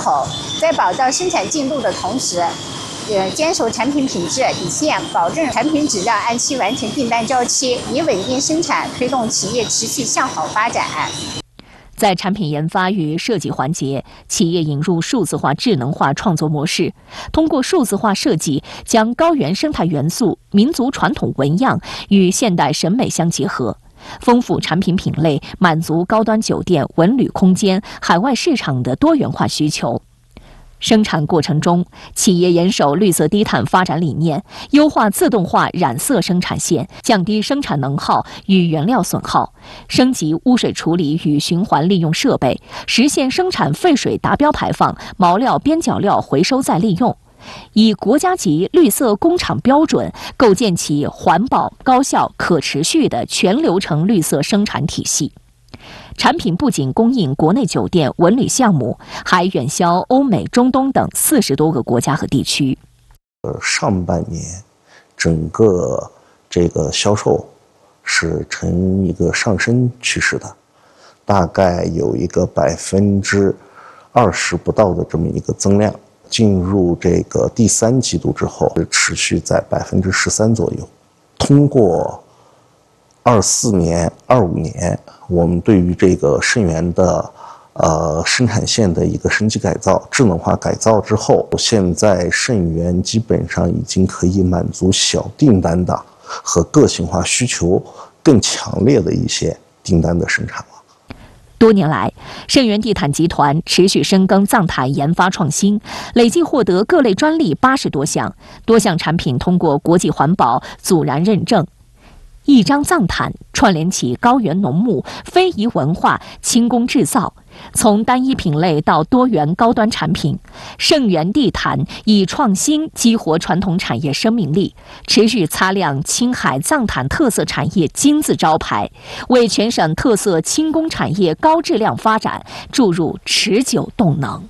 口，在保障生产进度的同时，坚守产品品质底线，保证产品质量按期完成订单交期，以稳定生产，推动企业持续向好发展。 在产品研发与设计环节，企业引入数字化、智能化创作模式，通过数字化设计，将高原生态元素、民族传统纹样与现代审美相结合，丰富产品品类，满足高端酒店、文旅空间、海外市场的多元化需求。生产过程中，企业严守绿色低碳发展理念，优化自动化染色生产线，降低生产能耗与原料损耗，升级污水处理与循环利用设备，实现生产废水达标排放、毛料边角料回收再利用，以国家级绿色工厂标准构建起环保、高效、可持续的全流程绿色生产体系。产品不仅供应国内酒店、文旅项目，还远销欧美、中东等40多个国家和地区。 上半年整个这个销售是呈一个上升趋势的，大概有一个20%不到的这么一个增量。进入这个第3季度之后，持续在13%左右。通过24年、25年，我们对于这个治源的生产线的一个升级改造、智能化改造之后，现在治源基本上已经可以满足小订单的和个性化需求更强烈的一些订单的生产了。 多年来，治源地毯集团持续深耕藏毯研发创新，累计获得各类专利80多项，多项产品通过国际环保阻燃认证。一张藏毯串联起高原农牧、非遗文化、轻工制造，从单一品类到多元高端产品，治源地毯以创新激活传统产业生命力，持续擦亮青海藏毯特色产业金字招牌，为全省特色轻工产业高质量发展注入持久动能。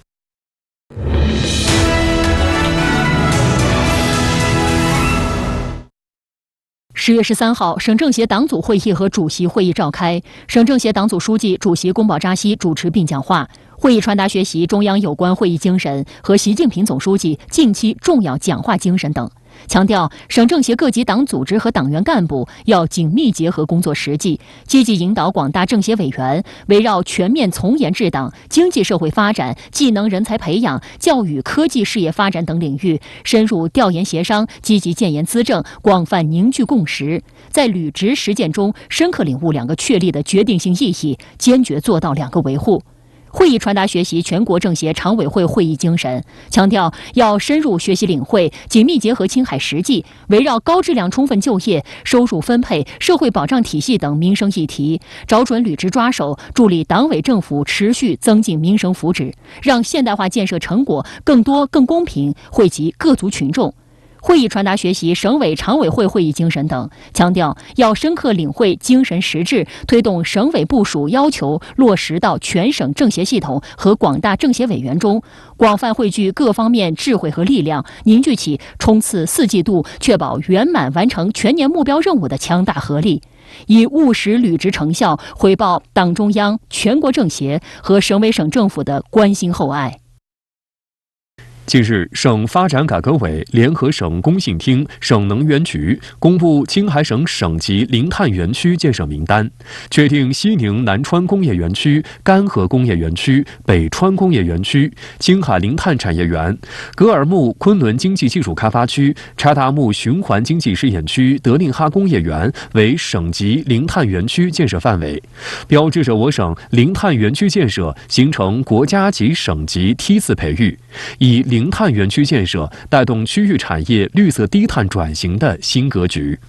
10月13号，省政协党组会议和主席会议召开，省政协党组书记、主席宫保扎西主持并讲话。会议传达学习中央有关会议精神和习近平总书记近期重要讲话精神等，强调省政协各级党组织和党员干部要紧密结合工作实际，积极引导广大政协委员围绕全面从严治党、经济社会发展、技能人才培养、教育科技事业发展等领域深入调研协商，积极建言资政，广泛凝聚共识，在履职实践中深刻领悟2个确立的决定性意义，坚决做到2个维护。会议传达学习全国政协常委会会议精神，强调要深入学习领会，紧密结合青海实际，围绕高质量充分就业、收入分配、社会保障体系等民生议题，找准履职抓手，助力党委政府持续增进民生福祉，让现代化建设成果更多、更公平惠及各族群众。会议传达学习省委常委会会议精神等，强调要深刻领会精神实质，推动省委部署要求落实到全省政协系统和广大政协委员中，广泛汇聚各方面智慧和力量，凝聚起冲刺4季度、确保圆满完成全年目标任务的强大合力，以务实履职成效回报党中央、全国政协和省委省政府的关心厚爱。 近日，省发展改革委联合省工信厅、省能源局公布青海省省级零碳园区建设名单，确定西宁南川工业园区、干河工业园区、北川工业园区、青海零碳产业园、格尔木昆仑经济技术开发区、柴达木循环经济试验区、德令哈工业园为省级零碳园区建设范围，标志着我省零碳园区建设形成国家级、省级梯次培育，以零碳园区建设带动区域产业绿色低碳转型的新格局。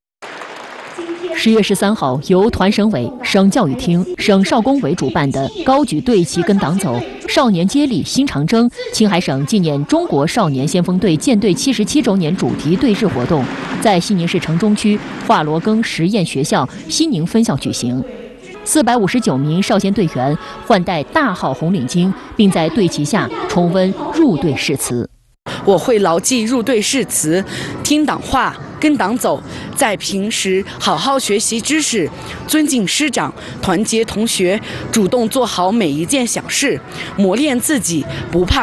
10月13号，由团省委、省教育厅、省少工委主办的“高举队旗跟党走，少年接力新长征”青海省纪念中国少年先锋队建队77周年主题对日活动，在西宁市城中区华罗庚实验学校西宁分校举行。459名少先队员换戴大号红领巾，并在队旗下重温入队誓词。 我会牢记入队誓词，听党话，跟党走，在平时好好学习知识，尊敬师长，团结同学，主动做好每一件小事，磨练自己，不怕